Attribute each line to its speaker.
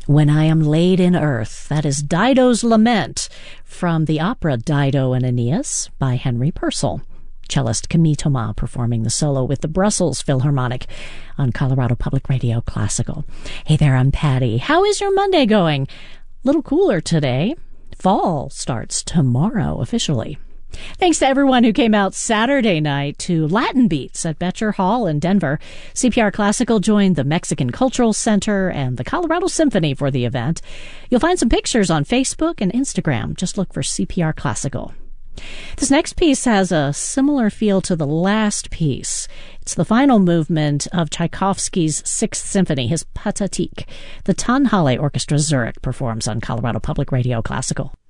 Speaker 1: When I Am Laid in Earth. That is Dido's Lament from the opera Dido and Aeneas by Henry Purcell. Cellist Camille Thomas performing the solo with the Brussels Philharmonic on Colorado Public Radio Classical. Hey there, I'm Patty. How is your Monday going? Little cooler today. Fall starts tomorrow officially. Thanks to everyone who came out Saturday night to Latin Beats at Betcher Hall in Denver. CPR Classical joined the Mexican Cultural Center and the Colorado Symphony for the event. You'll find some pictures on Facebook and Instagram. Just look for CPR Classical. This next piece has a similar feel to the last piece. It's the final movement of Tchaikovsky's Sixth Symphony, his Pathetique. The Tonhalle Orchestra Zurich performs on Colorado Public Radio Classical.